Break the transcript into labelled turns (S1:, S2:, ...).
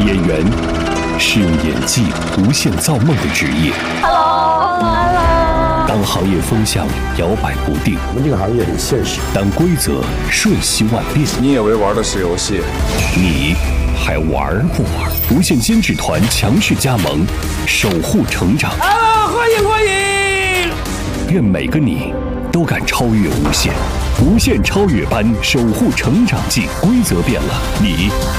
S1: 演员是用演技无限造梦的职业。当行业风向摇摆不定，
S2: 我们这个行业很现实。
S1: 当规则瞬息万变，
S3: 你以为玩的是游戏，
S1: 你还玩不玩？无限监制团强势加盟，守护成长。
S4: 欢迎欢迎！
S1: 愿每个你都敢超越无限，无限超越班守护成长记，规则变了，你